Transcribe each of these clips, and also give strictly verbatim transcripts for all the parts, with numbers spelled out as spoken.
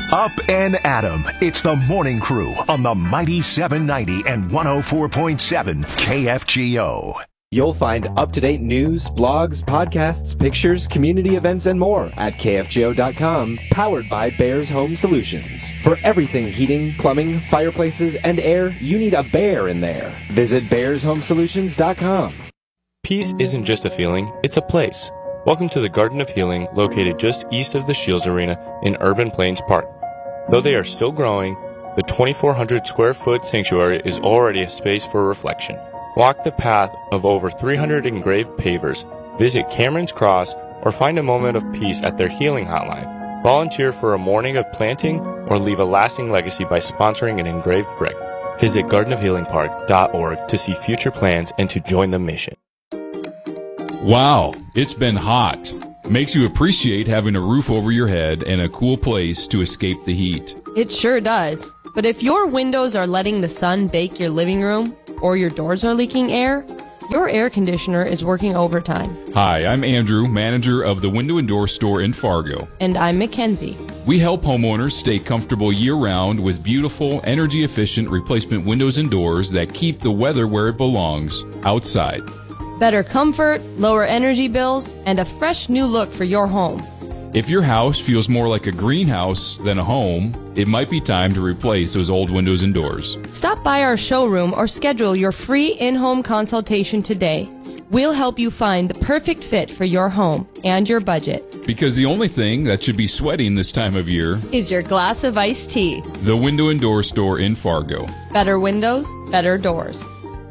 Up and Adam. It's the Morning Crew on the Mighty seven ninety and one oh four point seven K F G O. You'll find up-to-date news, blogs, podcasts, pictures, community events, and more at K F G O dot com, powered by Bears Home Solutions. For everything heating, plumbing, fireplaces, and air, you need a bear in there. Visit Bears Home Solutions dot com. Peace isn't just a feeling, it's a place. Welcome to the Garden of Healing, located just east of the Shields Arena in Urban Plains Park. Though they are still growing, the twenty-four hundred square foot sanctuary is already a space for reflection. Walk the path of over three hundred engraved pavers, visit Cameron's Cross, or find a moment of peace at their healing hotline. Volunteer for a morning of planting or leave a lasting legacy by sponsoring an engraved brick. Visit garden of healing park dot org to see future plans and to join the mission. Wow, it's been hot. Makes you appreciate having a roof over your head and a cool place to escape the heat. It sure does. But if your windows are letting the sun bake your living room, or your doors are leaking air, your air conditioner is working overtime. Hi, I'm Andrew, manager of the Window and Door Store in Fargo. And I'm Mackenzie. We help homeowners stay comfortable year-round with beautiful, energy-efficient replacement windows and doors that keep the weather where it belongs, outside. Better comfort, lower energy bills, and a fresh new look for your home. If your house feels more like a greenhouse than a home, it might be time to replace those old windows and doors. Stop by our showroom or schedule your free in-home consultation today. We'll help you find the perfect fit for your home and your budget. Because the only thing that should be sweating this time of year is your glass of iced tea. The Window and Door Store in Fargo. Better windows, better doors.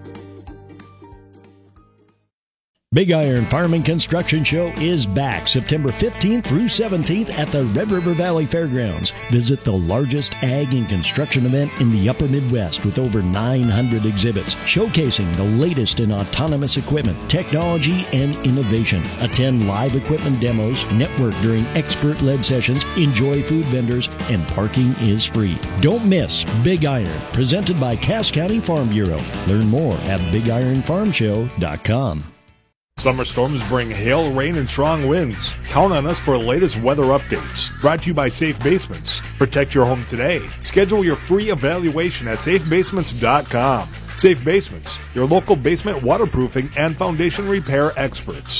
Big Iron Farm and Construction Show is back September fifteenth through seventeenth at the Red River Valley Fairgrounds. Visit the largest ag and construction event in the upper Midwest with over nine hundred exhibits showcasing the latest in autonomous equipment, technology, and innovation. Attend live equipment demos, network during expert-led sessions, enjoy food vendors, and parking is free. Don't miss Big Iron, presented by Cass County Farm Bureau. Learn more at big iron farm show dot com. Summer storms bring hail, rain, and strong winds. Count on us for the latest weather updates. Brought to you by Safe Basements. Protect your home today. Schedule your free evaluation at safe basements dot com. Safe Basements, your local basement waterproofing and foundation repair experts.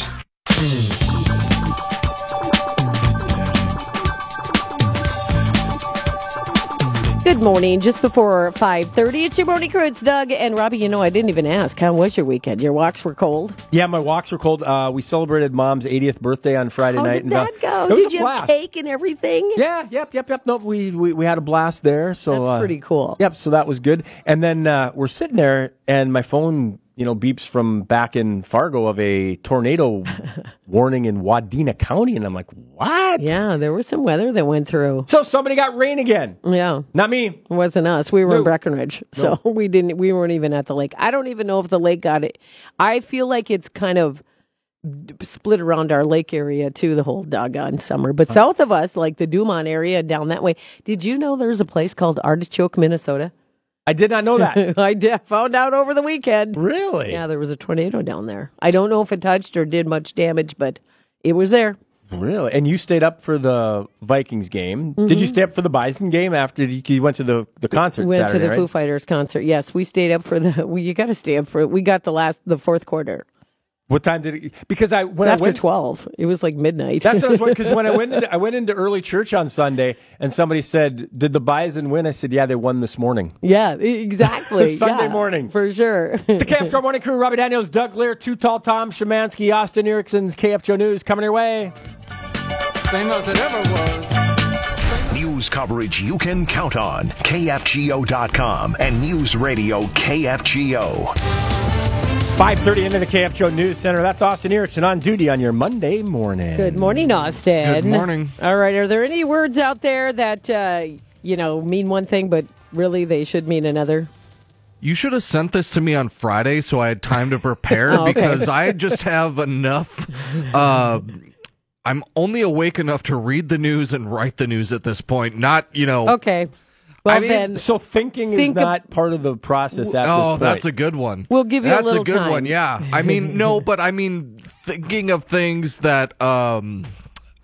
Good morning. Just before five thirty, it's your morning crew. It's Doug and Robbie. You know, I didn't even ask. How was your weekend? Your walks were cold? Yeah, my walks were cold. Uh, we celebrated Mom's eightieth birthday on Friday How night. How did that go? Did you have cake and everything? Yeah, yep, yep, yep. No, we we, we had a blast there. So That's uh, pretty cool. Yep, so that was good. And then uh, we're sitting there, and my phone, you know, beeps from back in Fargo of a tornado warning in Wadena County, and I'm like, what? Yeah, there was some weather that went through. So somebody got rain again. Yeah. Not me. It wasn't us. We were no. in Breckenridge, so no. we didn't. We weren't even at the lake. I don't even know if the lake got it. I feel like it's kind of split around our lake area too the whole doggone summer. But huh. south of us, like the Dumont area down that way, did you know there's a place called Artichoke, Minnesota? I did not know that. I did, found out over the weekend. Really? Yeah, there was a tornado down there. I don't know if it touched or did much damage, but it was there. Really? And you stayed up for the Vikings game. Mm-hmm. Did you stay up for the Bison game after you, you went to the, the concert we went Saturday, to the right? Foo Fighters concert. Yes, we stayed up for the. We, you got to stay up for it. We got the last, the fourth quarter. What time did it? Because I when it's I after went twelve. It was like midnight. That's what I was because when I went into, I went into early church on Sunday and somebody said, "Did the Bison win?" I said, "Yeah, they won this morning." Yeah, exactly. Sunday yeah, morning for sure. The K F G O Morning Crew: Robbie Daniels, Doug Lear, Too Tall Tom Szymanski, Austin Erickson's K F G O News coming your way. Same as it ever was. News coverage you can count on. K F G O dot com and News Radio K F G O. five thirty into the K F G O News Center. That's Austin Erickson on duty on your Monday morning. Good morning, Austin. Good morning. All right. Are there any words out there that, uh, you know, mean one thing, but really they should mean another? You should have sent this to me on Friday so I had time to prepare oh, okay. because I just have enough. Uh, I'm only awake enough to read the news and write the news at this point. Not, you know. Okay. Well, I mean, then, so thinking think is not of, part of the process at oh, this point. Oh, that's a good one. We'll give you that's a little time. That's a good time. one, yeah. I mean, no, but I mean, thinking of things that, um,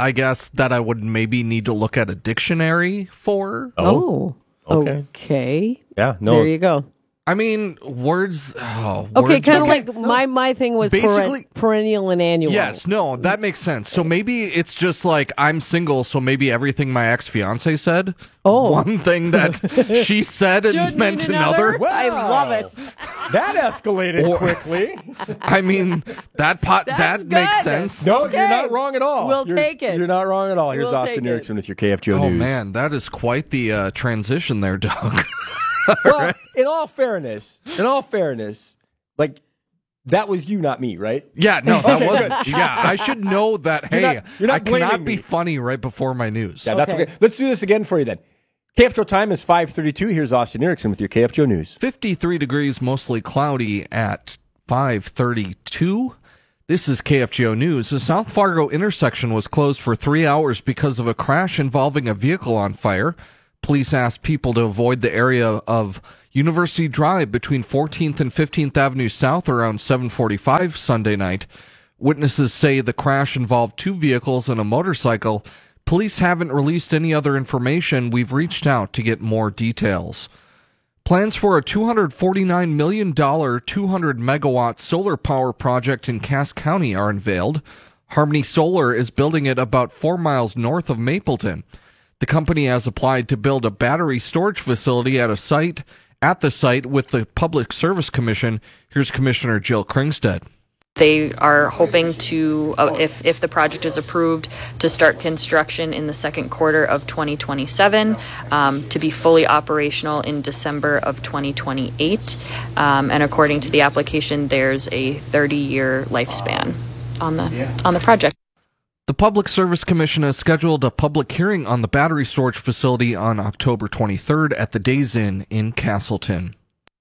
I guess, that I would maybe need to look at a dictionary for. Oh, okay. okay. Yeah, no. There you go. I mean, words. Oh, Okay, words kind of are- like my my thing was Basically- peren- perennial and annual. Yes, no, that makes sense. So maybe it's just like I'm single, so maybe everything my ex-fiance said, Oh. one thing that she said and Should meant mean another. another? I love it. That escalated Or- quickly. I mean, that pot That's that makes good. sense. No, Okay. you're not wrong at all. We'll You're- take it. You're not wrong at all. Here's We'll Austin take it. Erickson with your K F G O Oh News. man, that is quite the uh, transition there, Doug. Well, in all fairness, in all fairness, like, that was you, not me, right? Yeah, no, that Okay, wasn't. good. Yeah, I should know that. Hey, You're not- you're not I cannot blaming be me. funny right before my news. Yeah, that's Okay. okay. Let's do this again for you then. K F G O time is five thirty-two. Here's Austin Erickson with your K F G O News. fifty-three degrees, mostly cloudy at five thirty-two. This is K F G O News. The South Fargo intersection was closed for three hours because of a crash involving a vehicle on fire. Police asked people to avoid the area of University Drive between fourteenth and fifteenth Avenue South around seven forty-five Sunday night. Witnesses say the crash involved two vehicles and a motorcycle. Police haven't released any other information. We've reached out to get more details. Plans for a two hundred forty-nine million dollars two hundred megawatt solar power project in Cass County are unveiled. Harmony Solar is building it about four miles north of Mapleton. The company has applied to build a battery storage facility at a site at the site with the Public Service Commission. Here's Commissioner Jill Kringstead. They are hoping to, uh, if if the project is approved, to start construction in the second quarter of twenty twenty-seven, um, to be fully operational in December of twenty twenty-eight. Um, and according to the application, there's a thirty-year lifespan on the on the project. The Public Service Commission has scheduled a public hearing on the battery storage facility on October twenty-third at the Days Inn in Castleton.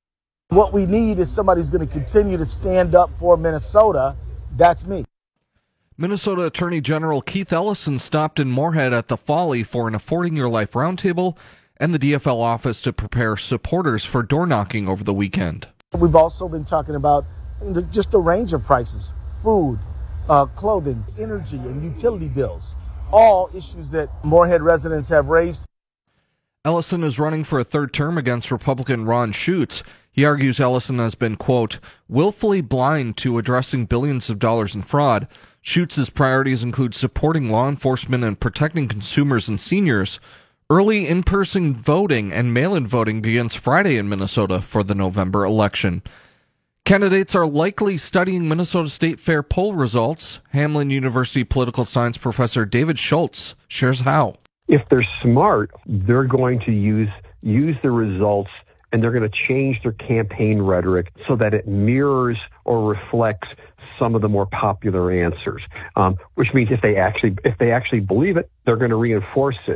What we need is somebody who's going to continue to stand up for Minnesota. That's me. Minnesota Attorney General Keith Ellison stopped in Moorhead at the Folly for an Affording Your Life roundtable and the D F L office to prepare supporters for door knocking over the weekend. We've also been talking about just a range of prices, food, uh, clothing, energy, and utility bills, all issues that Moorhead residents have raised. Ellison is running for a third term against Republican Ron Schutz. He argues Ellison has been, quote, willfully blind to addressing billions of dollars in fraud. Schutz's priorities include supporting law enforcement and protecting consumers and seniors. Early in-person voting and mail-in voting begins Friday in Minnesota for the November election. Candidates are likely studying Minnesota State Fair poll results. Hamline University political science professor David Schultz shares how. If they're smart, they're going to use use the results and they're going to change their campaign rhetoric so that it mirrors or reflects some of the more popular answers. Um, which means if they actually if they actually believe it, they're going to reinforce it.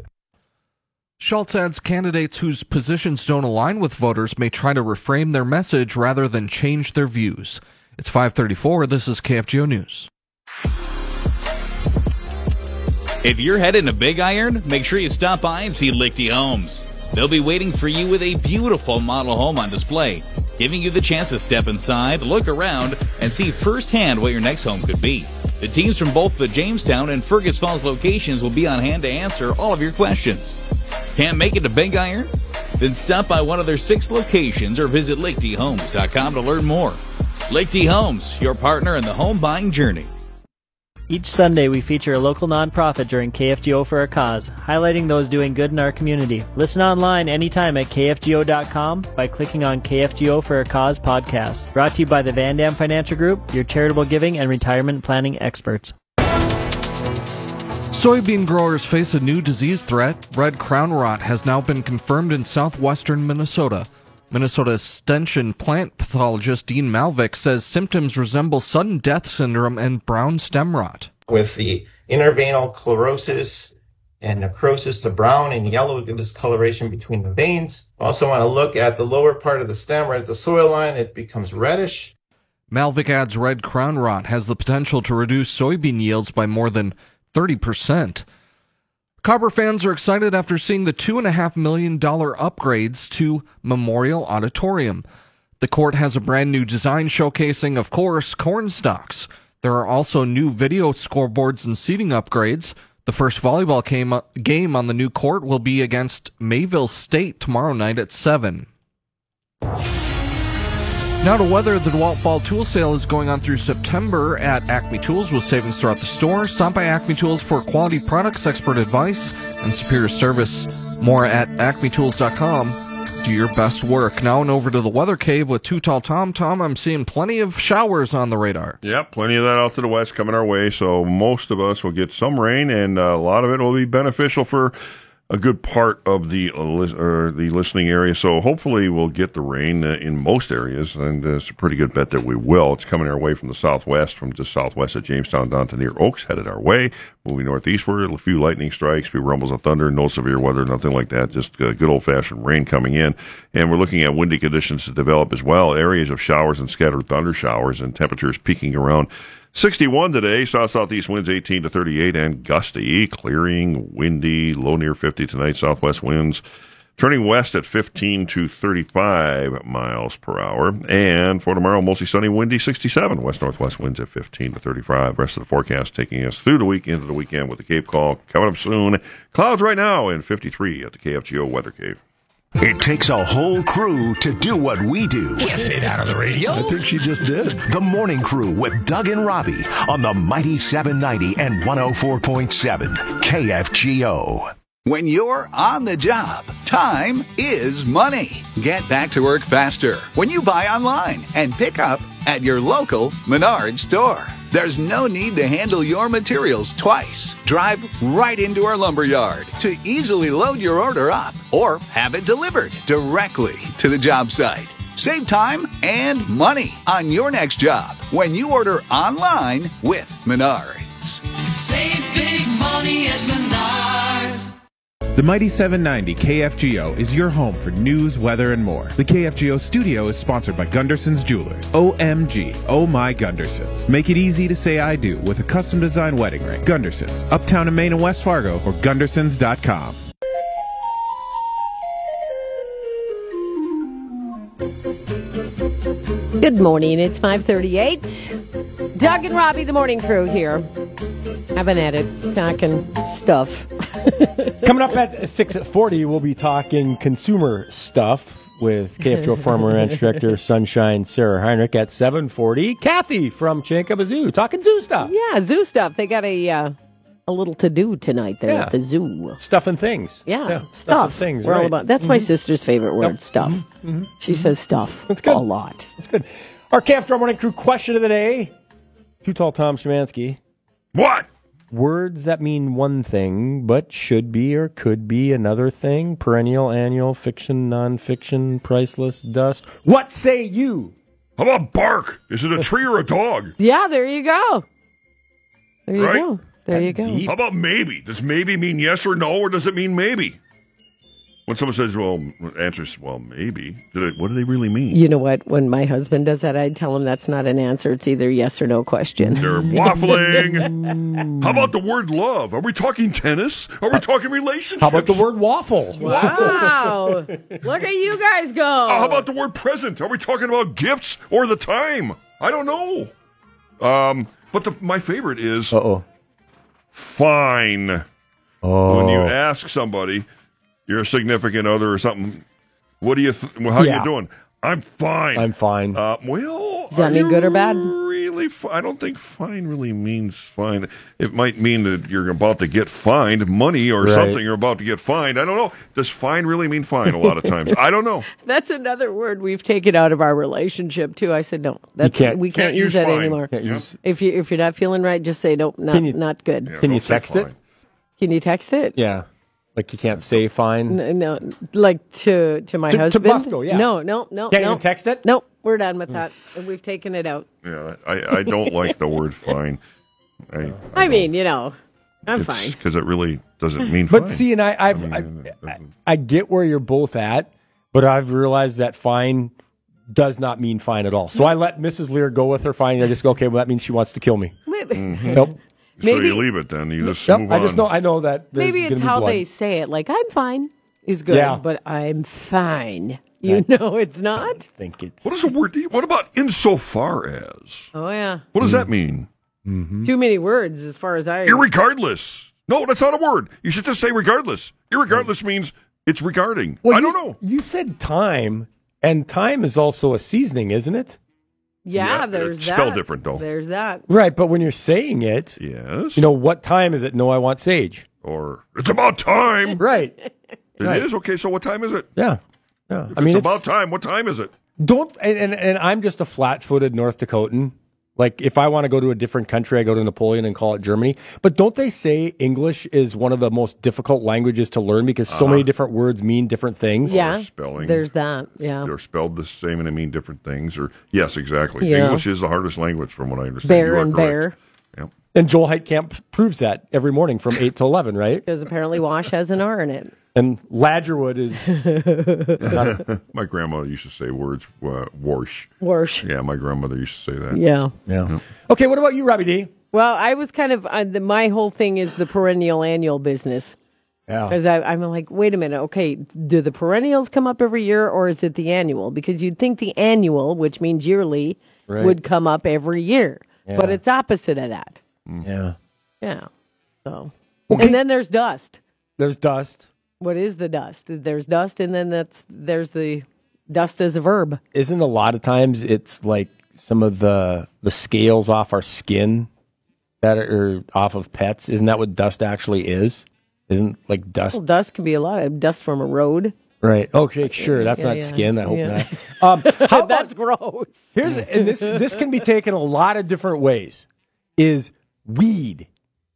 Schultz adds candidates whose positions don't align with voters may try to reframe their message rather than change their views. It's five thirty-four. This is K F G O News. If you're heading to Big Iron, make sure you stop by and see Lichty Homes. They'll be waiting for you with a beautiful model home on display, giving you the chance to step inside, look around, and see firsthand what your next home could be. The teams from both the Jamestown and Fergus Falls locations will be on hand to answer all of your questions. Can't make it to Big Iron? Then stop by one of their six locations or visit lichty homes dot com to learn more. Lichty Homes, your partner in the home buying journey. Each Sunday, we feature a local nonprofit during K F G O for a Cause, highlighting those doing good in our community. Listen online anytime at K F G O dot com by clicking on K F G O for a Cause podcast. Brought to you by the Van Dam Financial Group, your charitable giving and retirement planning experts. Soybean growers face a new disease threat. Red crown rot has now been confirmed in southwestern Minnesota. Minnesota Extension plant pathologist Dean Malvik says symptoms resemble sudden death syndrome and brown stem rot. With the interveinal chlorosis and necrosis, the brown and yellow discoloration between the veins. Also want to look at the lower part of the stem, right at the soil line. It becomes reddish. Malvik adds red crown rot has the potential to reduce soybean yields by more than thirty percent. Carver fans are excited after seeing the two point five million dollars upgrades to Memorial Auditorium. The court has a brand new design showcasing, of course, corn stalks. There are also new video scoreboards and seating upgrades. The first volleyball game, game on the new court will be against Mayville State tomorrow night at seven. Now to weather, the DeWalt Fall Tool Sale is going on through September at Acme Tools with savings throughout the store. Stop by Acme Tools for quality products, expert advice, and superior service. More at acme tools dot com. Do your best work. Now and over to the Weather Cave with Too Tall Tom. Tom, I'm seeing plenty of showers on the radar. Yep, plenty of that out to the west coming our way, so most of us will get some rain, and uh, a lot of it will be beneficial for a good part of the uh, li- or the listening area. So hopefully we'll get the rain uh, in most areas, and uh, it's a pretty good bet that we will. It's coming our way from the southwest, from just southwest of Jamestown down to near Oaks, headed our way. Moving northeastward, a few lightning strikes, a few rumbles of thunder, no severe weather, nothing like that, just uh, good old-fashioned rain coming in. And we're looking at windy conditions to develop as well, areas of showers and scattered thunder showers, and temperatures peaking around sixty-one today, south-southeast winds eighteen to thirty-eight, and gusty, clearing, windy, low near fifty tonight, southwest winds turning west at fifteen to thirty-five miles per hour. And for tomorrow, mostly sunny, windy, sixty-seven, west-northwest winds at fifteen to thirty-five. Rest of the forecast taking us through the week into the weekend with the Cape Call coming up soon. Clouds right now in fifty-three at the K F G O Weather Cave. It takes a whole crew to do what we do. Can't say that on the radio. I think she just did. The Morning Crew with Doug and Robbie on the Mighty seven ninety and one oh four point seven K F G O. When you're on the job, time is money. Get back to work faster when you buy online and pick up at your local Menards store. There's no need to handle your materials twice. Drive right into our lumber yard to easily load your order up or have it delivered directly to the job site. Save time and money on your next job when you order online with Menards. Save big money at Menards. The Mighty seven ninety K F G O is your home for news, weather, and more. The K F G O studio is sponsored by Gunderson's Jewelers. O M G, oh my Gundersons. Make it easy to say I do with a custom design wedding ring. Gundersons, uptown in Maine and West Fargo, or gundersons dot com. Good morning. It's five thirty-eight. Doug and Robbie, the Morning Crew here. Having at it, talking stuff. Coming up at six forty, we'll be talking consumer stuff with K F G O Farmer Ranch Director Sunshine Sarah Heinrich at seven forty. Kathy from Chankaba Zoo talking zoo stuff. Yeah, zoo stuff. They got a uh, a little to do tonight there Yeah. at the zoo. Stuff and things. Yeah, Yeah, stuff stuff. and things, We're all right. about. That's my Mhm. sister's favorite word, Yep. stuff. Mm-hmm. She says stuff. That's good. A lot. That's good. Our K F G O Morning Crew question of the day. Too Tall Tom Szymanski. What? Words that mean one thing, but should be or could be another thing. Perennial, annual, fiction, nonfiction, priceless, dust. What say you? How about bark? Is it a tree or a dog? Yeah, there you go. There you Right? go. There you go. How about maybe? Does maybe mean yes or no, or does it mean maybe? When someone says, well, answers, well, maybe, did it, what do they really mean? You know what? When my husband does that, I tell him that's not an answer. It's either yes or no question. They're waffling. How about the word love? Are we talking tennis? Are we talking relationships? How about the word waffle? Wow. Look at you guys go. Uh, how about the word present? Are we talking about gifts or the time? I don't know. Um, but the, my favorite is Uh-oh. fine. Oh. When you ask somebody, your significant other or something, what do you? Th- well, how Yeah. you doing? I'm fine. I'm fine. Uh, well, Does that are mean you good or bad? Really, fi- I don't think fine really means fine. It might mean that you're about to get fined money or Right. something. You're about to get fined. I don't know. Does fine really mean fine? A lot of times, I don't know. That's another word we've taken out of our relationship too. I said no. That's can't- we can't, can't use use that fine. anymore. Can't use- If you if you're not feeling right, just say nope, not Can you- not good. Yeah, Can you don't say text it? fine. Can you text it? Yeah. Like you can't say fine. N- No, like to to my To- to husband. Bosco, yeah. No, no, no, Can't no. even text it? Nope, we're done with that. We've taken it out. Yeah, I, I don't like the word fine. I, I, I mean, you know, I'm it's fine. because it really doesn't mean But fine. see, and I, I've, I I, mean, it doesn't- I get where you're both at, but I've realized that fine does not mean fine at all. So I let Missus Lear go with her fine. I just go, okay, well, that means she wants to kill me. Mhm. Nope. So Maybe- you leave it then. You just Nope, move I just on. know I know that there's Maybe gonna it's be how blood. they say it. Like I'm fine is good, Yeah. but I'm fine. You Right. know, it's I not. think it's What is a word? What about insofar as? Oh yeah, What does that mean? mm-hmm. too many words as far as I. Irregardless. No, that's not a word. You should just say regardless. Irregardless means it's regarding. Well, I you, don't know. You said thyme, and thyme is also a seasoning, isn't it? Yeah, Yeah, there's it's that. spelled different, though. There's that. Right, but when you're saying it, yes. you know, what time is it? No, I want sage. Or it's about time. Right. It Right. is? Okay, so what time is it? Yeah. Yeah. If I mean, it's about time, what time is it? Don't and, and and I'm just a flat-footed North Dakotan. Like if I want to go to a different country, I go to Napoleon and call it Germany. But don't they say English is one of the most difficult languages to learn because so Uh-huh. many different words mean different things? Yeah. Spelling. There's that. Yeah. They're spelled the same and they mean different things. Or yes, exactly. Yeah. English is the hardest language, from what I understand. Bear You are and correct. bear. Yep. And Joel Heitkamp proves that every morning from eight to eleven, right? Because apparently Wash has an R in it. And Ladgerwood is. My grandmother used to say words, uh, wash. Wash. Yeah, my grandmother used to say that. Yeah. Yeah. Okay, what about you, Robbie D? Well, I was kind of, uh, the, my whole thing is the perennial annual business. Yeah. Because I'm like, wait a minute, okay, do the perennials come up every year or is it the annual? Because you'd think the annual, which means yearly, Right. would come up every year. Yeah. But it's opposite of that. Yeah. Yeah. So. Okay. And then there's dust. There's dust. What is the dust? There's dust, and then that's there's the dust as a verb. Isn't a lot of times it's like some of the the scales off our skin that are off of pets? Isn't that what dust actually is? Isn't like dust? Well, dust can be a lot of dust from a road. Right. Okay, sure. That's Yeah, not yeah, skin. I hope yeah. not. Um, how about, That's gross. here's and this this can be taken a lot of different ways. Is weed.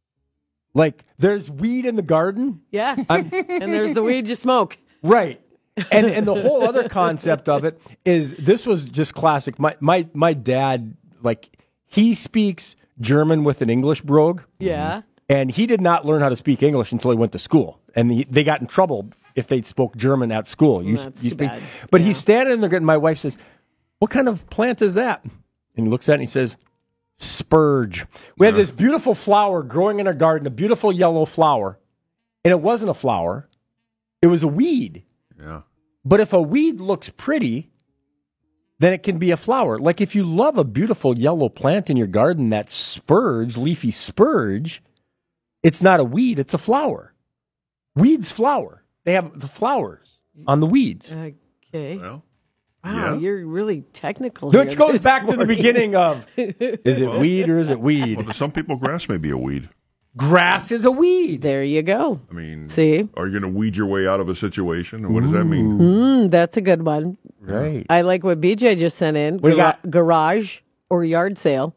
Like there's weed in the garden. Yeah. And there's the weed you smoke. Right. And and the whole other concept of it is this was just classic. My my my dad, like, he speaks German with an English brogue. Yeah. And he did not learn how to speak English until he went to school. And he, they got in trouble if they spoke German at school. You, That's you too speak, bad. But Yeah. he's standing there and my wife says, "What kind of plant is that?" And he looks at it and he says, "Spurge." We had this beautiful flower growing in our garden, a beautiful yellow flower. And it wasn't a flower. It was a weed. Yeah. But if a weed looks pretty, then it can be a flower. Like if you love a beautiful yellow plant in your garden, that spurge, leafy spurge, it's not a weed, it's a flower. Weeds flower. They have the flowers on the weeds. Okay. Well, Wow, yeah. you're really technical. Which here goes this back to the morning. beginning of, is it weed or is it weed? Well, to some people, grass may be a weed. Grass is a weed. There you go. I mean, See? are you going to weed your way out of a situation? What does that mean? Mm, that's a good one. Right. I like what B J just sent in. What do you Gara- got? Garage or yard sale.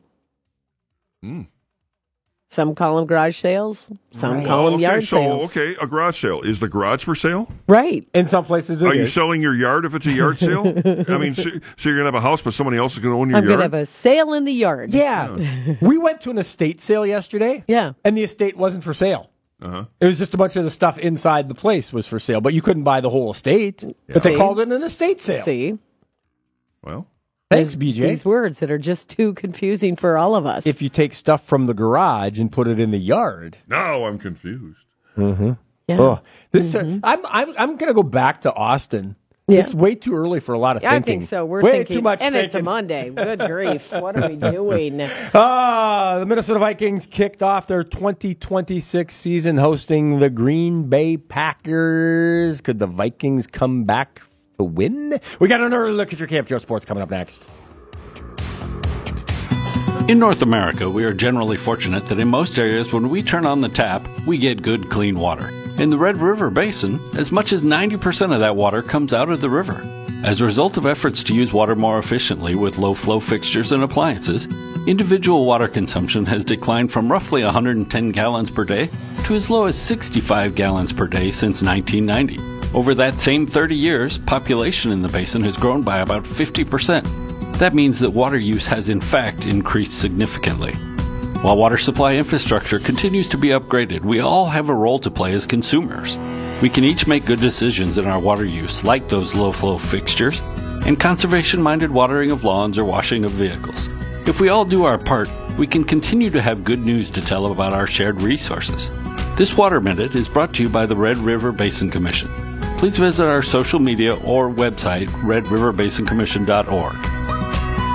Mm. Some call them garage sales. Some Well, call them okay, yard so, sales. okay, a garage sale. Is the garage for sale? Right. In some places it Are you is. selling your yard if it's a yard sale? I mean, so, so you're going to have a house, but somebody else is going to own your I'm going yard? to have a sale in the yard. Yeah. We went to an estate sale yesterday. Yeah. And the estate wasn't for sale. Uh-huh. It was just a bunch of the stuff inside the place was for sale, but you couldn't buy the whole estate. But they See? called it an estate sale. See? Well, Thanks, These- B J. These words that are just too confusing for all of us. If you take stuff from the garage and put it in the yard. now I'm confused. Mm-hmm. Yeah. Oh, this uh, I'm I'm I'm gonna go back to Austin. Yeah. It's way too early for a lot of Yeah, I thinking. think so. We're way thinking, too much and thinking. it's a Monday. Good grief! What are we doing? Ah, the Minnesota Vikings kicked off their twenty twenty-six season hosting the Green Bay Packers. Could the Vikings come back to win? We got another look at your K F G O Sports coming up next. In North America, we are generally fortunate that in most areas when we turn on the tap, we get good, clean water. In the Red River Basin, as much as ninety percent of that water comes out of the river. As a result of efforts to use water more efficiently with low-flow fixtures and appliances, individual water consumption has declined from roughly one hundred ten gallons per day to as low as sixty-five gallons per day since nineteen ninety. Over that same thirty years, population in the basin has grown by about fifty percent. That means that water use has in fact increased significantly. While water supply infrastructure continues to be upgraded, we all have a role to play as consumers. We can each make good decisions in our water use, like those low-flow fixtures, and conservation-minded watering of lawns or washing of vehicles. If we all do our part, we can continue to have good news to tell about our shared resources. This Water Minute is brought to you by the Red River Basin Commission. Please visit our social media or website, red river basin commission dot org.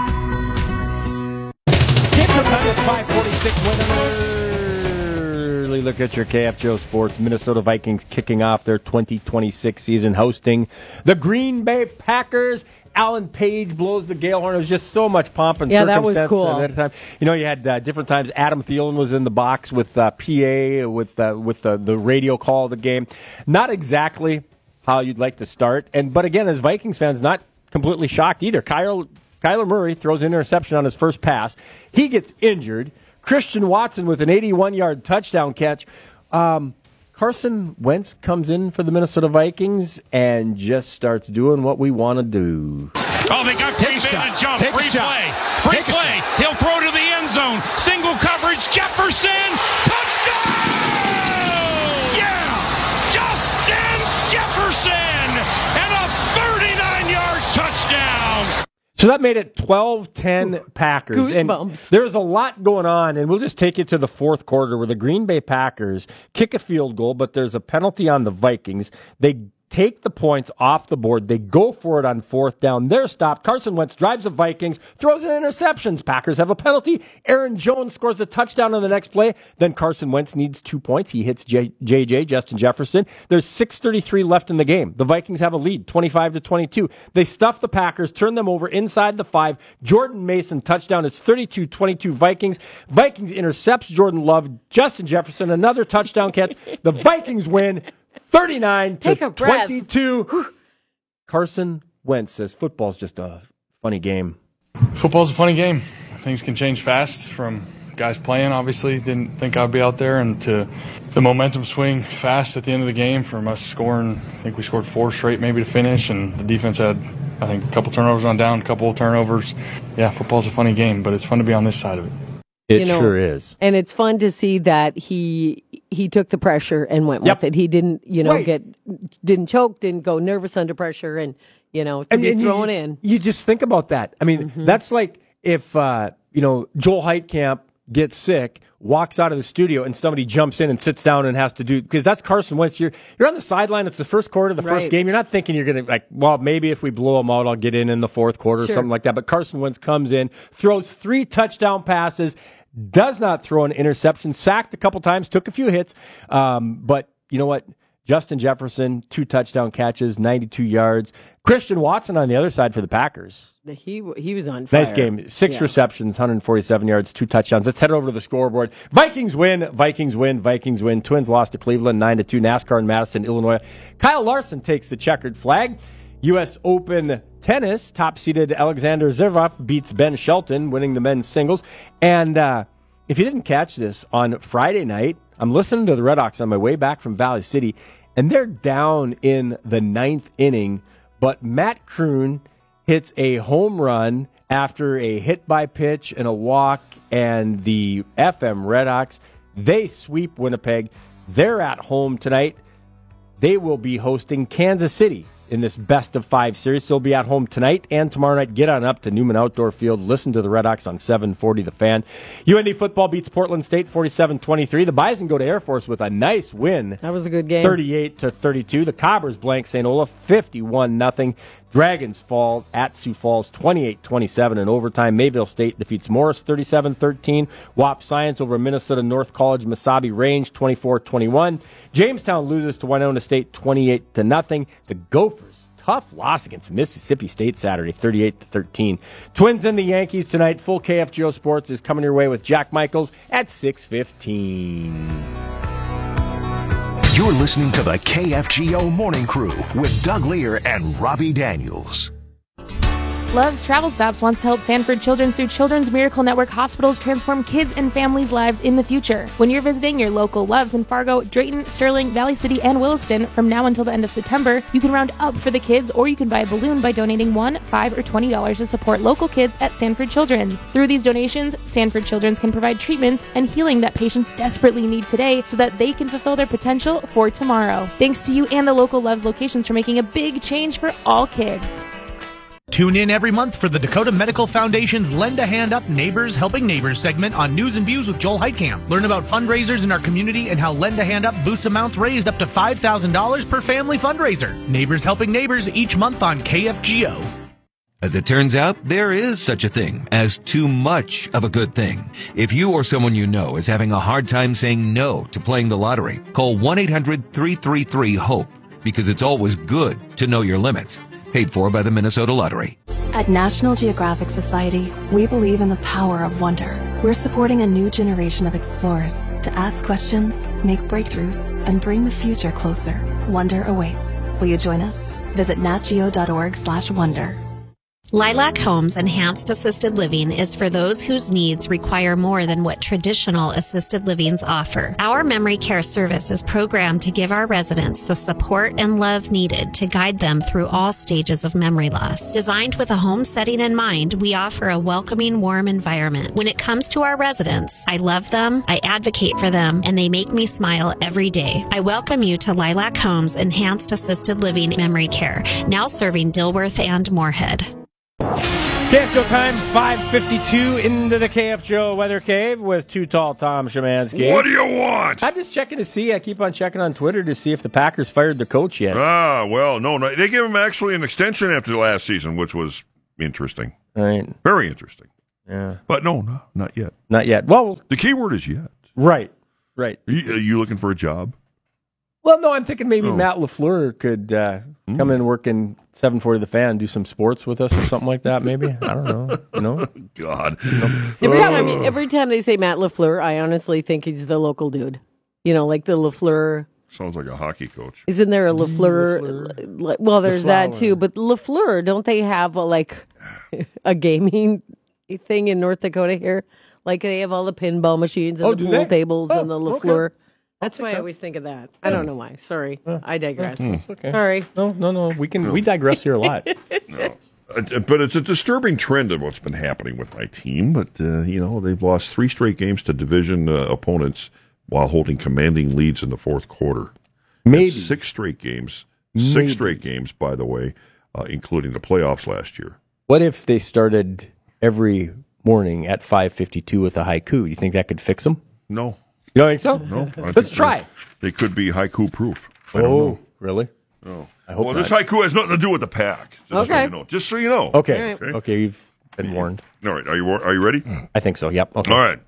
five forty-six with an early look at your K F G O Sports. Minnesota Vikings kicking off their twenty twenty-six season, hosting the Green Bay Packers. Alan Page blows the gale horn. It was just so much pomp and yeah, circumstance that was cool. at that time. You know, you had uh, different times. Adam Thielen was in the box with uh, P A, with uh, with the, the radio call of the game. Not exactly how you'd like to start. And but again, as Vikings fans, not completely shocked either. Kyle, Kyler Murray throws an interception on his first pass. He gets injured. Christian Watson with an eighty-one-yard touchdown catch. Um, Carson Wentz comes in for the Minnesota Vikings and just starts doing what we want to do. Oh, they got Take a and jump. Take Free play. Free Take play. He'll throw to the end zone. Single coverage. Jefferson. Touchdown! Yeah! Justin Jefferson! And a thirty-nine-yard touchdown! So that made it twelve ten Packers. Goosebumps. And there's a lot going on, and we'll just take you to the fourth quarter where the Green Bay Packers kick a field goal, but there's a penalty on the Vikings. They take the points off the board. They go for it on fourth down. They're stopped. Carson Wentz drives the Vikings, throws an interception. Packers have a penalty. Aaron Jones scores a touchdown on the next play. Then Carson Wentz needs two points. He hits J J, Justin Jefferson. There's six thirty-three left in the game. The Vikings have a lead, twenty-five to twenty-two. They stuff the Packers, turn them over inside the five. Jordan Mason touchdown. It's thirty-two twenty-two Vikings. Vikings intercepts Jordan Love. Justin Jefferson, another touchdown catch. The Vikings win thirty-nine to twenty-two. Carson Wentz says football's just a funny game. Football's a funny game. Things can change fast from guys playing, obviously. Didn't think I'd be out there, and to the momentum swing fast at the end of the game from us scoring. I think we scored four straight maybe to finish, and the defense had, I think, a couple turnovers on down, a couple of turnovers. Yeah, football's a funny game, but it's fun to be on this side of it. It you know, sure is. And it's fun to see that he he took the pressure and went Yep. with it. He didn't, you know, Right. get didn't choke, didn't go nervous under pressure, and, you know, to And- be and thrown you, in. You just think about that. I mean, Mhm. that's like if, uh, you know, Joel Heitkamp gets sick, walks out of the studio, and somebody jumps in and sits down and has to do, because that's Carson Wentz. You're, you're on the sideline. It's the first quarter of the first Right. game. You're not thinking you're going to, like, well, maybe if we blow them out, I'll get in in the fourth quarter Sure. or something like that. But Carson Wentz comes in, throws three touchdown passes, does not throw an interception, sacked a couple times, took a few hits. Um, but you know what? Justin Jefferson, two touchdown catches, ninety-two yards. Christian Watson on the other side for the Packers. He he was on fire. Nice game. Six Yeah. receptions, one hundred forty-seven yards, two touchdowns. Let's head over to the scoreboard. Vikings win. Vikings win. Vikings win. Twins lost to Cleveland, nine to two. NASCAR in Madison, Illinois. Kyle Larson takes the checkered flag. U S Open tennis, top-seeded Alexander Zverev beats Ben Shelton, winning the men's singles. And uh, if you didn't catch this, on Friday night, I'm listening to the Red Sox on my way back from Valley City, and they're down in the ninth inning, but Matt Kroon hits a home run after a hit by pitch and a walk, and the F M Red Sox, they sweep Winnipeg. They're at home tonight. They will be hosting Kansas City in this best of five series. They'll be at home tonight and tomorrow night. Get on up to Newman Outdoor Field. Listen to the Red Sox on seven forty The Fan. U N D football beats Portland State forty-seven twenty-three. The Bison go to Air Force with a nice win. That was a good game. thirty-eight to thirty-two. The Cobbers blank Saint Olaf fifty-one nothing. Dragons fall at Sioux Falls twenty-eight twenty-seven in overtime. Mayville State defeats Morris thirty-seven thirteen. W A P Science over Minnesota North College Mesabi Range twenty-four twenty-one. Jamestown loses to Winona State twenty-eight to nothing. The Gophers, tough loss against Mississippi State Saturday, thirty-eight to thirteen. Twins and the Yankees tonight. Full K F G O Sports is coming your way with Jack Michaels at six fifteen. You're listening to the K F G O Morning Crew with Doug Lear and Robbie Daniels. Love's Travel Stops wants to help Sanford Children's through Children's Miracle Network hospitals transform kids and families' lives in the future. When you're visiting your local Loves in Fargo, Drayton, Sterling, Valley City, and Williston from now until the end of September, you can round up for the kids, or you can buy a balloon by donating one, five, or twenty dollars to support local kids at Sanford Children's. Through these donations, Sanford Children's can provide treatments and healing that patients desperately need today so that they can fulfill their potential for tomorrow. Thanks to you and the local Loves locations for making a big change for all kids. Tune in every month for the Dakota Medical Foundation's Lend a Hand Up Neighbors Helping Neighbors segment on News and Views with Joel Heitkamp. Learn about fundraisers in our community and how Lend a Hand Up boosts amounts raised up to five thousand dollars per family fundraiser. Neighbors Helping Neighbors each month on K F G O. As it turns out, there is such a thing as too much of a good thing. If you or someone you know is having a hard time saying no to playing the lottery, call one eight hundred three three three HOPE, because it's always good to know your limits. Paid for by the Minnesota Lottery. At National Geographic Society, we believe in the power of wonder. We're supporting a new generation of explorers to ask questions, make breakthroughs, and bring the future closer. Wonder awaits. Will you join us? Visit natgeo.org slash wonder. Lilac Homes Enhanced Assisted Living is for those whose needs require more than what traditional assisted livings offer. Our memory care service is programmed to give our residents the support and love needed to guide them through all stages of memory loss. Designed with a home setting in mind, we offer a welcoming, warm environment. When it comes to our residents, I love them, I advocate for them, and they make me smile every day. I welcome you to Lilac Homes Enhanced Assisted Living Memory Care, now serving Dilworth and Moorhead. K F G O time, five fifty-two into the K F G O Weather Cave with Too Tall Tom Szymanski. What do you want? I'm just checking to see. I keep on checking on Twitter to see if the Packers fired the coach yet. Ah, well, no, no. They gave him actually an extension after the last season, which was interesting. Right. Very interesting. Yeah. But no, no, not yet. Not yet. Well, the key word is yet. Right. Right. Are you, are you looking for a job? Well, no, I'm thinking maybe Oh. Matt LaFleur could uh, Hmm. come in, work in seven forty The Fan, do some sports with us or something like that, maybe. I don't know. You know? God. Every time, I mean, every time they say Matt LaFleur, I honestly think he's the local dude. You know, like the LaFleur. Sounds like a hockey coach. Isn't there a LaFleur? Like, well, there's that too. But LaFleur, don't they have a, like a gaming thing in North Dakota here? Like they have all the pinball machines and Oh, the do pool they? tables Oh, and the okay. LaFleur. That's take why I that. always think of that. I don't know why. Sorry, I digress. It's okay. Sorry. No, no, no. We can we digress here a lot. No. Uh, But it's a disturbing trend of what's been happening with my team. But, uh, you know, they've lost three straight games to division uh, opponents while holding commanding leads in the fourth quarter. Maybe. That's six straight games. Maybe. Six straight games, by the way, uh, including the playoffs last year. What if they started every morning at five fifty-two with a haiku? You think that could fix them? No. You don't think so? No. I Let's think try. They, they could be haiku proof. I don't Oh, know. really? No. I hope well, not. this haiku has nothing to do with the pack. Just so Okay. you know. Just so you know. Okay. Okay, you've been warned. All right. Are you are you ready? I think so. Yep. Okay. All right.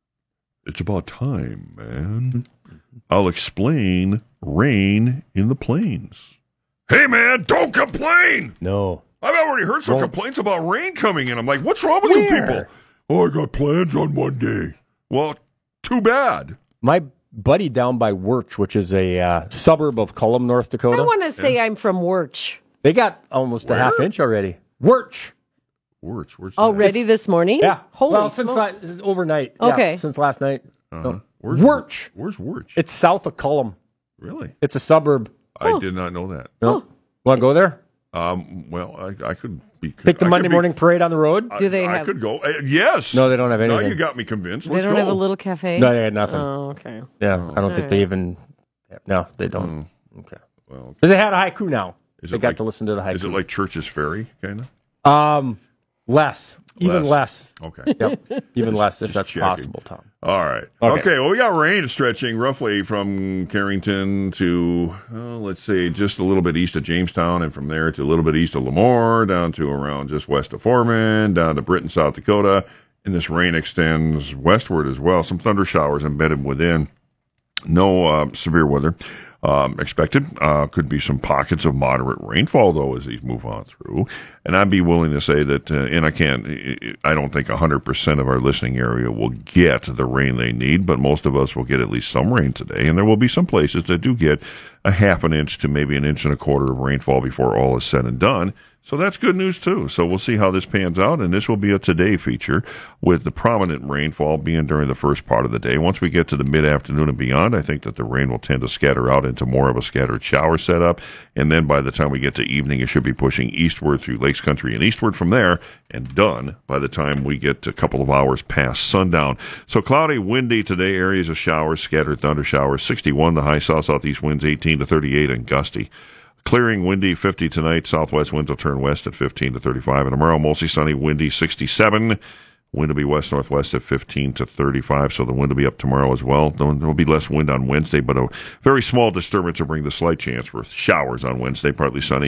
It's about time, man. I'll explain rain in the plains. Hey, man, don't complain. No. I've already heard some Won't. complaints about rain coming in. I'm like, what's wrong with you Where? people? Oh, I got plans on Monday. Well, too bad. My buddy down by Wirch, which is a uh, suburb of Cullum, North Dakota. I want to say I'm from Wirch. They got almost Where? a half inch already. Wirch. Wirch, where's that? Already this morning? Yeah. Holy well, since smokes. la- overnight. Okay. Yeah, since last night. Uh-huh. No. Where's Wirch. Where's Wirch? It's south of Cullum. Really? It's a suburb. I did not know that. No. Want to go there? Um. Well, I, I could be. Pick the I could Monday be- morning parade on the road? I, Do they I have- could go. Uh, yes. No, they don't have Now anything. you got me convinced. They Let's don't go. have a little cafe? No, they had nothing. Oh, okay. Yeah, I don't think Alright. they even. No, they don't. Okay. Well, But they had a haiku now. Is they it got like- to listen to the haiku. Is it like Church's Ferry, kind of? Um, less. Even less. Okay. Yep. Even less, if that's checking. possible, Tom. All right. Okay. Okay. Well, we got rain stretching roughly from Carrington to, well, let's say, just a little bit east of Jamestown, and from there to a little bit east of Lemoore, down to around just west of Foreman, down to Britain, South Dakota. And this rain extends westward as well. Some thunder showers embedded within. No uh, severe weather um, expected. Uh, could be some pockets of moderate rainfall, though, as these move on through. And I'd be willing to say that, uh, and I can't, I don't think one hundred percent of our listening area will get the rain they need, but most of us will get at least some rain today. And there will be some places that do get a half an inch to maybe an inch and a quarter of rainfall before all is said and done. So that's good news, too. So we'll see how this pans out, and this will be a today feature with the prominent rainfall being during the first part of the day. Once we get to the mid-afternoon and beyond, I think that the rain will tend to scatter out into more of a scattered shower setup, and then by the time we get to evening, it should be pushing eastward through Lakes Country and eastward from there, and done by the time we get a couple of hours past sundown. So cloudy, windy today, areas of showers, scattered thunder showers, sixty-one, the high south-southeast winds eighteen to thirty-eight, and gusty. Clearing, windy, fifty tonight. Southwest winds will turn west at fifteen to thirty-five. And tomorrow, mostly sunny, windy, sixty-seven. Wind will be west-northwest at fifteen to thirty-five, so the wind will be up tomorrow as well. There will be less wind on Wednesday, but a very small disturbance will bring the slight chance for showers on Wednesday, partly sunny.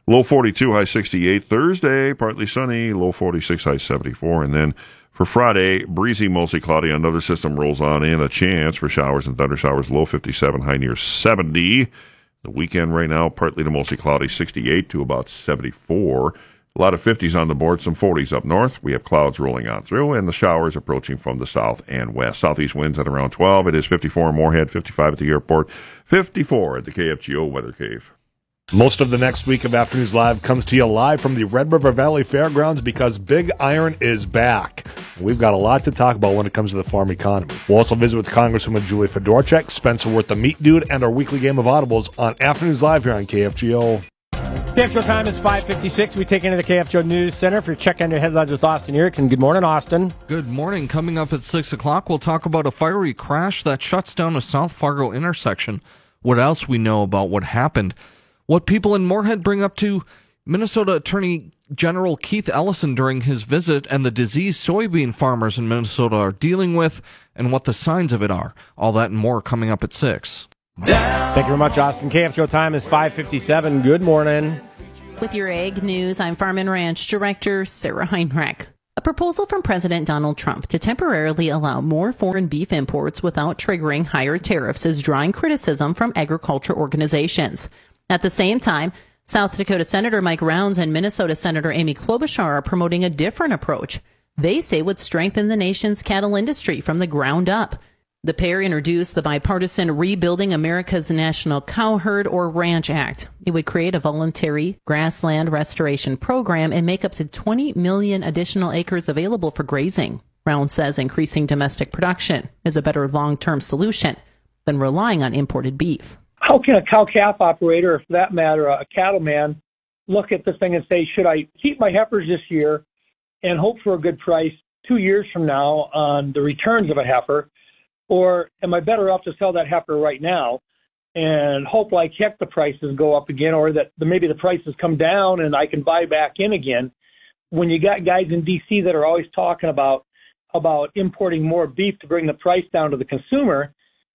Low forty-two, high sixty-eight. Thursday, partly sunny, low forty-six, high seventy-four. And then for Friday, breezy, mostly cloudy. Another system rolls on in. A chance for showers and thunder showers, low fifty-seven, high near seventy. The weekend right now, partly to mostly cloudy, sixty-eight to about seventy-four. A lot of fifties on the board, some forties up north. We have clouds rolling on through, and the showers approaching from the south and west. Southeast winds at around twelve. It is fifty-four in Moorhead, fifty-five at the airport, fifty-four at the K F G O Weather Cave. Most of the next week of Afternoons Live comes to you live from the Red River Valley Fairgrounds because Big Iron is back. We've got a lot to talk about when it comes to the farm economy. We'll also visit with Congresswoman Julie Fedorchak, Spencer Worth, the Meat Dude, and our weekly game of audibles on Afternoons Live here on K F G O. K F G O time is five fifty-six. We take into the K F G O News Center for your check on your headlines with Austin Erickson. Good morning, Austin. Good morning. Coming up at six o'clock, we'll talk about a fiery crash that shuts down a South Fargo intersection. What else we know about what happened. What people in Moorhead bring up to Minnesota Attorney General Keith Ellison during his visit, and the disease soybean farmers in Minnesota are dealing with, and what the signs of it are. All that and more coming up at six. Thank you very much, Austin. K F G O time is five fifty-seven. Good morning. With your Ag News, I'm Farm and Ranch Director Sarah Heinrich. A proposal from President Donald Trump to temporarily allow more foreign beef imports without triggering higher tariffs is drawing criticism from agriculture organizations. At the same time, South Dakota Senator Mike Rounds and Minnesota Senator Amy Klobuchar are promoting a different approach. They say would strengthen the nation's cattle industry from the ground up. The pair introduced the bipartisan Rebuilding America's National Cow Herd or Ranch Act. It would create a voluntary grassland restoration program and make up to twenty million additional acres available for grazing. Rounds says increasing domestic production is a better long-term solution than relying on imported beef. How can a cow-calf operator, or for that matter, a cattleman, look at this thing and say, should I keep my heifers this year and hope for a good price two years from now on the returns of a heifer, or am I better off to sell that heifer right now and hope like heck the prices go up again, or that maybe the prices come down and I can buy back in again? When you got guys in D C that are always talking about about importing more beef to bring the price down to the consumer,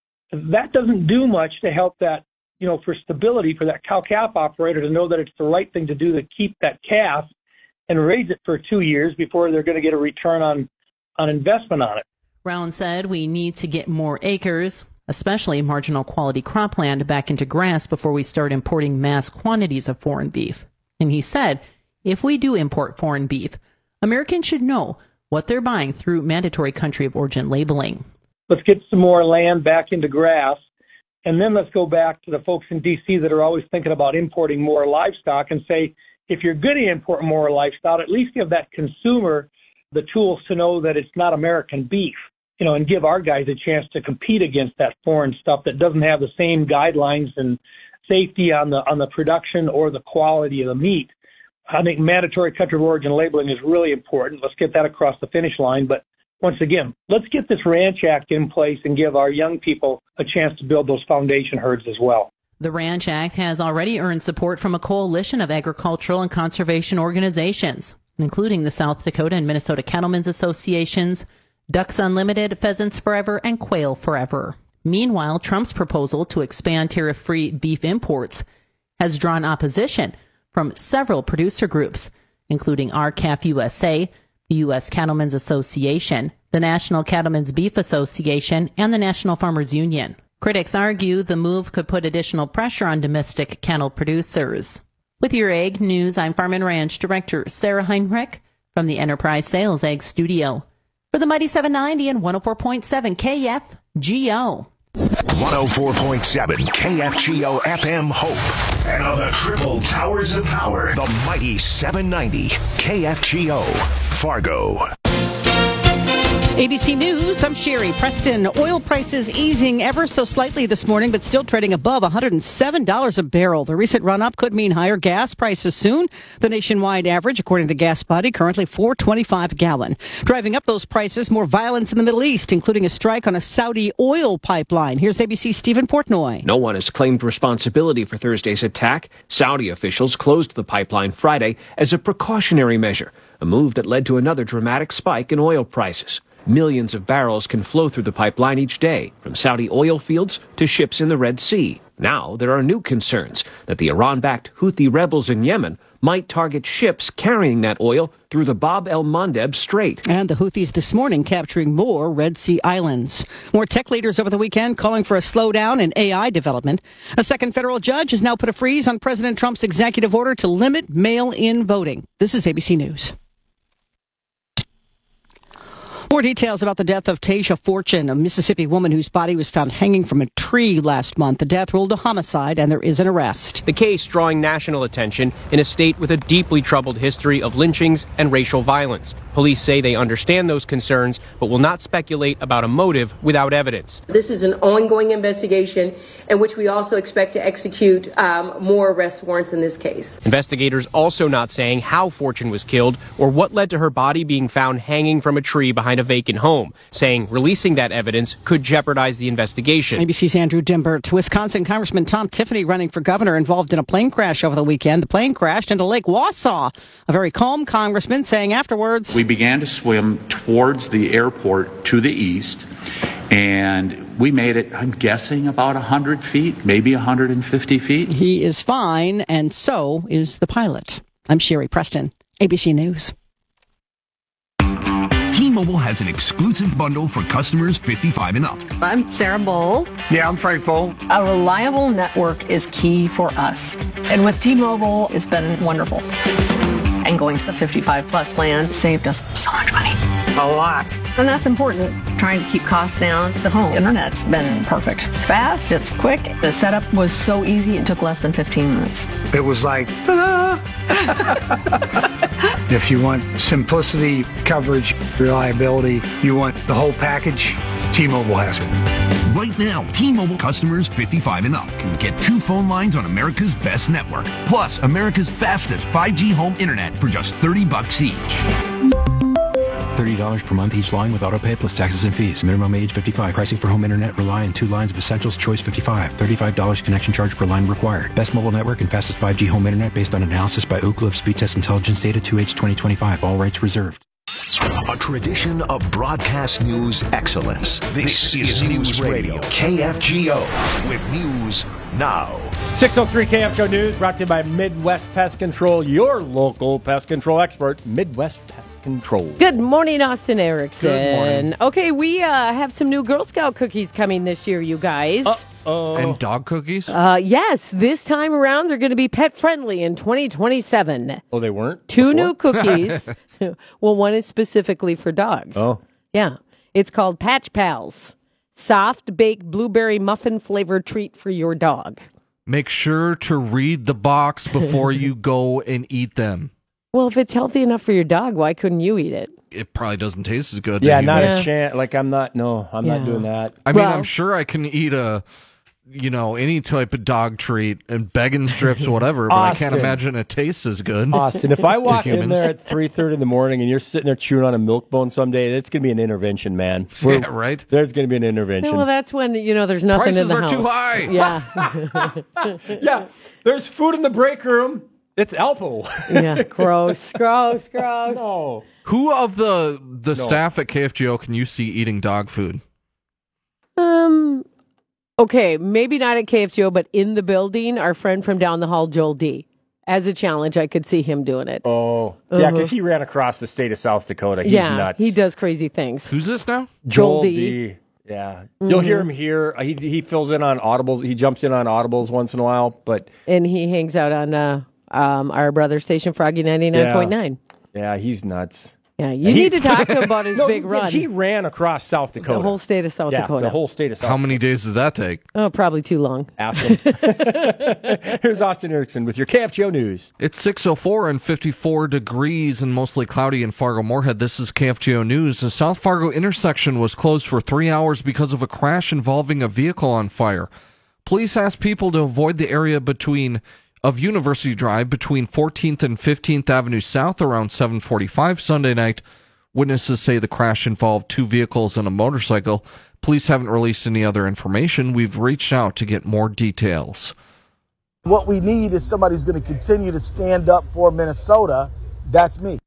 that doesn't do much to help that, you know, for stability for that cow-calf operator to know that it's the right thing to do to keep that calf and raise it for two years before they're going to get a return on, on investment on it. Round said we need to get more acres, especially marginal quality cropland, back into grass before we start importing mass quantities of foreign beef. And he said, if we do import foreign beef, Americans should know what they're buying through mandatory country of origin labeling. Let's get some more land back into grass, and then let's go back to the folks in D C that are always thinking about importing more livestock and say, if you're going to import more livestock, at least give that consumer the tools to know that it's not American beef, you know, and give our guys a chance to compete against that foreign stuff that doesn't have the same guidelines and safety on the on the production or the quality of the meat. I think mandatory country of origin labeling is really important. Let's get that across the finish line, but once again, let's get this Ranch Act in place and give our young people a chance to build those foundation herds as well. The Ranch Act has already earned support from a coalition of agricultural and conservation organizations, including the South Dakota and Minnesota Cattlemen's Associations, Ducks Unlimited, Pheasants Forever, and Quail Forever. Meanwhile, Trump's proposal to expand tariff-free beef imports has drawn opposition from several producer groups, including R C A F U S A, the U S Cattlemen's Association, the National Cattlemen's Beef Association, and the National Farmers Union. Critics argue the move could put additional pressure on domestic cattle producers. With your Ag News, I'm Farm and Ranch Director Sarah Heinrich from the Enterprise Sales Ag Studio. For the Mighty seven ninety and one oh four point seven K F G O. one oh four point seven K F G O F M Hope. And on the triple towers of power, the Mighty seven ninety K F G O Fargo. A B C News, I'm Sherry Preston. Oil prices easing ever so slightly this morning, but still trading above one hundred seven dollars a barrel. The recent run-up could mean higher gas prices soon. The nationwide average, according to GasBuddy, currently four twenty-five a gallon. Driving up those prices, more violence in the Middle East, including a strike on a Saudi oil pipeline. Here's A B C's Stephen Portnoy. No one has claimed responsibility for Thursday's attack. Saudi officials closed the pipeline Friday as a precautionary measure, a move that led to another dramatic spike in oil prices. Millions of barrels can flow through the pipeline each day, from Saudi oil fields to ships in the Red Sea. Now there are new concerns that the Iran-backed Houthi rebels in Yemen might target ships carrying that oil through the Bab el-Mandeb Strait. And the Houthis this morning capturing more Red Sea islands. More tech leaders over the weekend calling for a slowdown in A I development. A second federal judge has now put a freeze on President Trump's executive order to limit mail-in voting. This is A B C News. More details about the death of Tasia Fortune, a Mississippi woman whose body was found hanging from a tree last month. The death ruled a homicide, and there is an arrest. The case drawing national attention in a state with a deeply troubled history of lynchings and racial violence. Police say they understand those concerns, but will not speculate about a motive without evidence. This is an ongoing investigation in which we also expect to execute um, more arrest warrants in this case. Investigators also not saying how Fortune was killed or what led to her body being found hanging from a tree behind a vacant home, saying releasing that evidence could jeopardize the investigation. A B C's Andrew Dimbert. Wisconsin Congressman Tom Tiffany, running for governor, involved in a plane crash over the weekend. The plane crashed into Lake Wausau. A very calm congressman saying afterwards, we began to swim towards the airport to the east, and we made it, I'm guessing, about one hundred feet, maybe one hundred fifty feet. He is fine, and so is the pilot. I'm Sherry Preston, A B C News. T-Mobile has an exclusive bundle for customers fifty-five and up. I'm Sarah Bowl. Yeah, I'm Frank Bowl. A reliable network is key for us. And with T-Mobile, it's been wonderful. And going to the fifty-five plus plan saved us so much money. A lot. And that's important. Trying to keep costs down. The home internet's been perfect. It's fast, it's quick. The setup was so easy, it took less than fifteen minutes. It was like, ta-da! If you want simplicity, coverage, reliability, you want the whole package, T-Mobile has it. Right now, T-Mobile customers fifty-five and up can get two phone lines on America's best network, plus America's fastest five G home internet for just thirty bucks each. thirty dollars per month each line with autopay plus taxes and fees. Minimum age fifty-five. Pricing for home internet rely on two lines of Essentials Choice fifty-five. thirty-five dollars connection charge per line required. Best mobile network and fastest five G home internet based on analysis by Ookla of Speed Test Intelligence Data two H twenty twenty-five. All rights reserved. A tradition of broadcast news excellence. This, this is News Radio, K F G O, with News Now. six oh three K F G O News, brought to you by Midwest Pest Control, your local pest control expert, Midwest Pest Control. Good morning, Austin Erickson. Good morning. Okay, we uh, have some new Girl Scout cookies coming this year, you guys. Uh-oh. And dog cookies? Uh, yes, this time around they're going to be pet friendly in twenty twenty-seven. Oh, they weren't? Two before? new cookies. Well, one is specifically for dogs. Oh. Yeah. It's called Patch Pals. Soft baked blueberry muffin flavored treat for your dog. Make sure to read the box before you go and eat them. Well, if it's healthy enough for your dog, why couldn't you eat it? It probably doesn't taste as good. Yeah, anymore. not Yeah. a chance. Like, I'm not, no, I'm Yeah. not doing that. I mean, Well- I'm sure I can eat a, you know, any type of dog treat and begging strips or whatever, but I can't Austin. imagine it tastes as good. Austin, if I to walk in humans. there at three thirty in the morning and you're sitting there chewing on a milk bone someday, it's going to be an intervention, man. We're- Yeah, right? There's going to be an intervention. Well, that's when, you know, there's nothing in Prices the are house. too high. Yeah. yeah, there's food in the break room. It's Alpo. Yeah, gross, gross, gross. No. Who of the the No. staff at K F G O can you see eating dog food? Um, okay, maybe not at K F G O, but in the building, our friend from down the hall, Joel D. As a challenge, I could see him doing it. Oh, yeah, Uh-huh. because he ran across the state of South Dakota. He's yeah, nuts. he does crazy things. Who's this now? Joel Joel D. D. Yeah, you'll hear Mhm. him here. He he fills in on audibles. He jumps in on audibles once in a while, but And he hangs out on uh, um, our brother station, Froggy ninety-nine point nine. yeah, he's nuts. Yeah, you He- need to talk to him about his No, big he, run. He ran across South Dakota. The whole state of South yeah, Dakota. the whole state of South How many days did that take? Oh, probably too long. Ask him. Here's Austin Erickson with your K F G O News. It's six oh four and fifty-four degrees and mostly cloudy in Fargo-Moorhead. This is K F G O News. The South Fargo intersection was closed for three hours because of a crash involving a vehicle on fire. Police asked people to avoid the area between of University Drive between fourteenth and fifteenth Avenue South around seven forty-five Sunday night. Witnesses say the crash involved two vehicles and a motorcycle. Police haven't released any other information. We've reached out to get more details. What we need is somebody who's going to continue to stand up for Minnesota. That's me.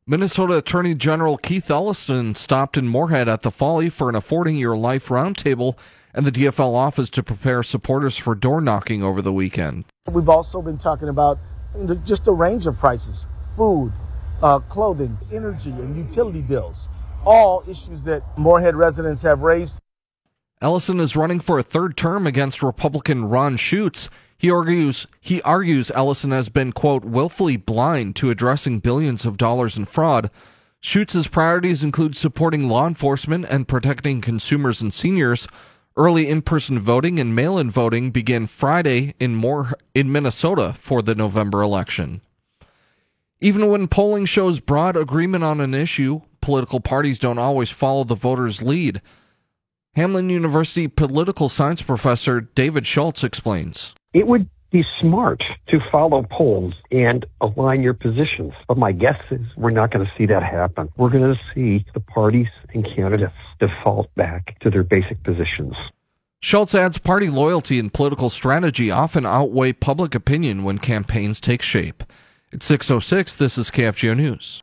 Minnesota Attorney General Keith Ellison stopped in Moorhead at the Folly for an Affording Your Life roundtable and the D F L office to prepare supporters for door knocking over the weekend. We've also been talking about just a range of prices, food, uh, clothing, energy, and utility bills, all issues that Moorhead residents have raised. Ellison is running for a third term against Republican Ron Schutz. He argues he argues Ellison has been, quote, willfully blind to addressing billions of dollars in fraud. Schutz's priorities include supporting law enforcement and protecting consumers and seniors. Early in-person voting and mail-in voting begin Friday in more in Minnesota for the November election. Even when polling shows broad agreement on an issue, political parties don't always follow the voters' lead. Hamline University political science professor David Schultz explains. It would be smart to follow polls and align your positions. But my guess is we're not going to see that happen. We're going to see the parties and candidates default back to their basic positions. Schultz adds party loyalty and political strategy often outweigh public opinion when campaigns take shape. It's six oh six, this is K F G O News.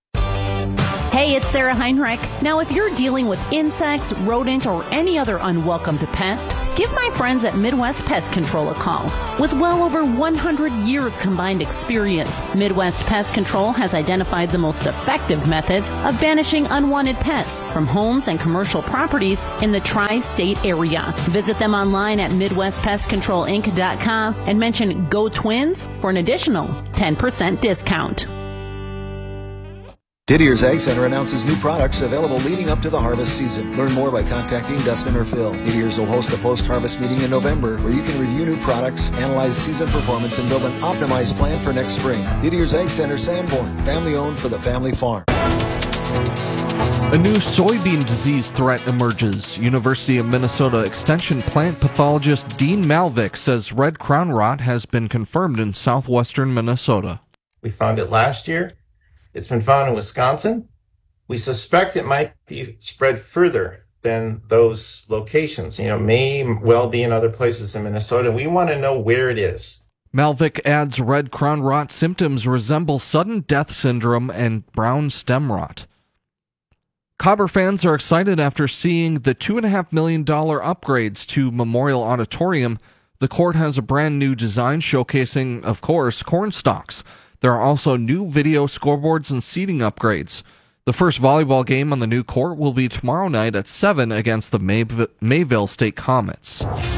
Hey, it's Sarah Heinrich. Now, if you're dealing with insects, rodent, or any other unwelcomed pest, give my friends at Midwest Pest Control a call. With well over one hundred years combined experience, Midwest Pest Control has identified the most effective methods of banishing unwanted pests from homes and commercial properties in the tri-state area. Visit them online at Midwest Pest Control Inc dot com and mention Go Twins for an additional ten percent discount. Didier's Ag Center announces new products available leading up to the harvest season. Learn more by contacting Dustin or Phil. Didier's will host a post-harvest meeting in November where you can review new products, analyze season performance, and build an optimized plan for next spring. Didier's Ag Center, Sanborn, family-owned for the family farm. A new soybean disease threat emerges. University of Minnesota Extension plant pathologist Dean Malvik says red crown rot has been confirmed in southwestern Minnesota. We found it last year. It's been found in Wisconsin. We suspect it might be spread further than those locations. You know, may well be in other places in Minnesota. We want to know where it is. Malvik adds red crown rot symptoms resemble sudden death syndrome and brown stem rot. Cobber fans are excited after seeing the two point five million dollars upgrades to Memorial Auditorium. The court has a brand new design showcasing, of course, corn stalks. There are also new video scoreboards and seating upgrades. The first volleyball game on the new court will be tomorrow night at seven against the May- Mayville State Comets.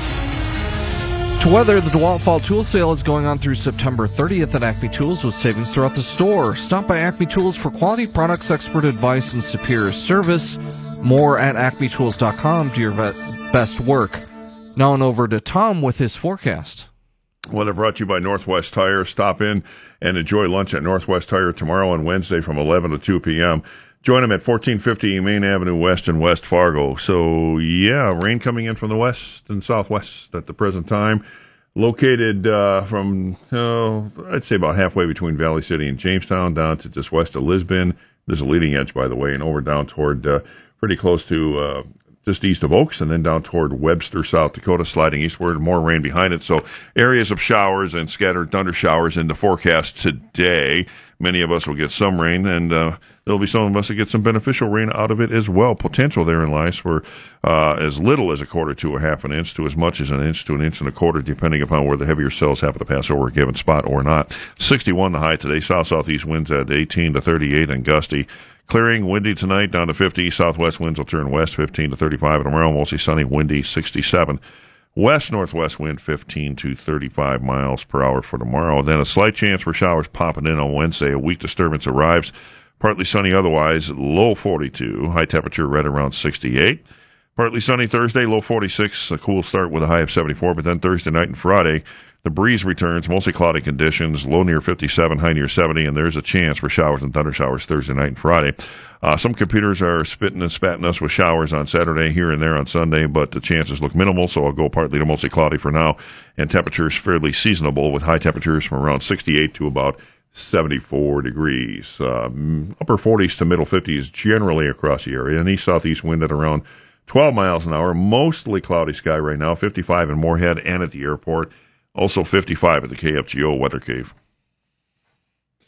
To weather, the DeWalt Fall Tool Sale is going on through September thirtieth at Acme Tools with savings throughout the store. Stop by Acme Tools for quality products, expert advice, and superior service. More at acme tools dot com. Do your best work. Now on over to Tom with his forecast. Weather brought to you by Northwest Tire. Stop in and enjoy lunch at Northwest Tire tomorrow and Wednesday from eleven to two p.m. Join them at fourteen fifty Main Avenue West in West Fargo. So, yeah, rain coming in from the west and southwest at the present time. Located uh, from, oh, I'd say about halfway between Valley City and Jamestown down to just west of Lisbon. There's a leading edge, by the way, and over down toward uh, pretty close to uh, just east of Oaks and then down toward Webster, South Dakota, sliding eastward, more rain behind it. So areas of showers and scattered thunder showers in the forecast today. Many of us will get some rain, and uh, there'll be some of us that get some beneficial rain out of it as well. Potential therein lies for uh, as little as a quarter to a half an inch to as much as an inch to an inch and a quarter, depending upon where the heavier cells happen to pass over a given spot or not. sixty-one the high today. South-southeast winds at eighteen to thirty-eight and gusty. Clearing, windy tonight, down to fifty. Southwest winds will turn west, fifteen to thirty-five. And tomorrow, mostly sunny, windy, sixty-seven. West-northwest wind, fifteen to thirty-five miles per hour for tomorrow. Then a slight chance for showers popping in on Wednesday. A weak disturbance arrives. Partly sunny otherwise, low forty-two. High temperature right around sixty-eight. Partly sunny Thursday, low forty-six. A cool start with a high of seventy-four. But then Thursday night and Friday, the breeze returns, mostly cloudy conditions, low near fifty-seven, high near seventy, and there's a chance for showers and thunder showers Thursday night and Friday. Uh, some computers are spitting and spatting us with showers on Saturday, here and there on Sunday, but the chances look minimal, so I'll go partly to mostly cloudy for now, and temperatures fairly seasonable with high temperatures from around sixty-eight to about seventy-four degrees. Um, upper forties to middle fifties generally across the area, and east-southeast wind at around twelve miles an hour, mostly cloudy sky right now, fifty-five in Moorhead and at the airport. Also fifty-five at the K F G O Weather Cave.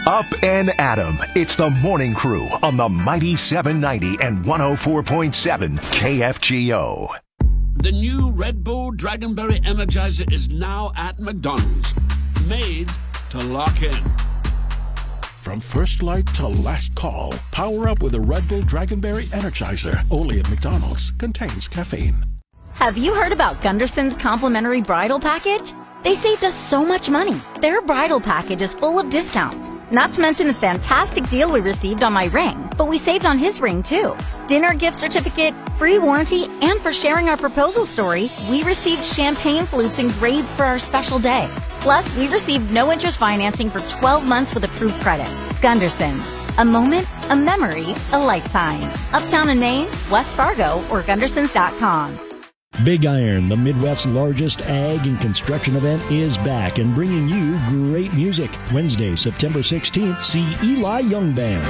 Up and Adam. It's the morning crew on the Mighty seven ninety and one oh four point seven K F G O. The new Red Bull Dragonberry Energizer is now at McDonald's. Made to lock in. From first light to last call, power up with a Red Bull Dragonberry Energizer. Only at McDonald's. Contains caffeine. Have you heard about Gunderson's complimentary bridal package? They saved us so much money. Their bridal package is full of discounts. Not to mention the fantastic deal we received on my ring, but we saved on his ring too. Dinner gift certificate, free warranty, and for sharing our proposal story, we received champagne flutes engraved for our special day. Plus, we received no interest financing for twelve months with approved credit. Gunderson's. A moment, a memory, a lifetime. Uptown in Maine, West Fargo, or Gundersons dot com. Big Iron, the Midwest's largest ag and construction event, is back and bringing you great music. Wednesday, September sixteenth, see Eli Young Band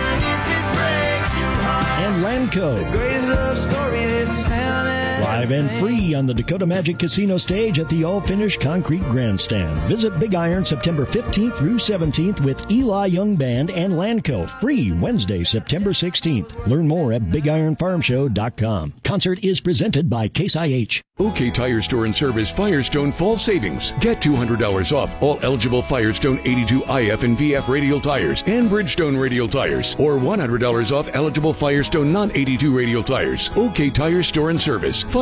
and Landco. Live and free on the Dakota Magic Casino stage at the all-finished concrete grandstand. Visit Big Iron September fifteenth through seventeenth with Eli Young Band and Landco. Free Wednesday, September sixteenth. Learn more at big iron farm show dot com. Concert is presented by Case I H. OK Tire Store and Service Firestone Fall Savings. Get two hundred dollars off all eligible Firestone eighty-two I F and V F radial tires and Bridgestone radial tires, or one hundred dollars off eligible Firestone non eighty-two radial tires. OK Tire Store and Service.